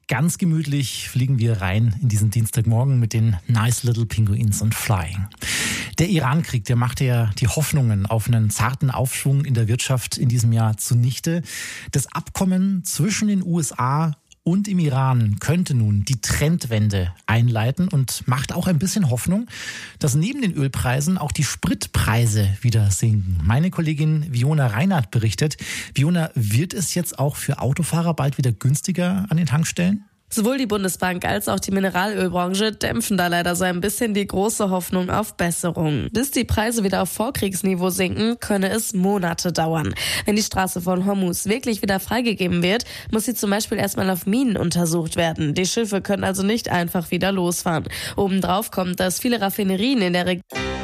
ganz gemütlich fliegen wir rein in diesen Dienstagmorgen mit den Nice Little Penguins und Flying. Der Iran-Krieg, der machte ja die Hoffnungen auf einen zarten Aufschwung in der Wirtschaft in diesem Jahr zunichte. Das Abkommen zwischen den USA und im Iran könnte nun die Trendwende einleiten und macht auch ein bisschen Hoffnung, dass neben den Ölpreisen auch die Spritpreise wieder sinken. Meine Kollegin Viona Reinhardt berichtet. Viona, wird es jetzt auch für Autofahrer bald wieder günstiger an den Tankstellen? Sowohl die Bundesbank als auch die Mineralölbranche dämpfen da leider so ein bisschen die große Hoffnung auf Besserung. Bis die Preise wieder auf Vorkriegsniveau sinken, könne es Monate dauern. Wenn die Straße von Hormuz wirklich wieder freigegeben wird, muss sie zum Beispiel erstmal auf Minen untersucht werden. Die Schiffe können also nicht einfach wieder losfahren. Obendrauf kommt, dass viele Raffinerien in der Region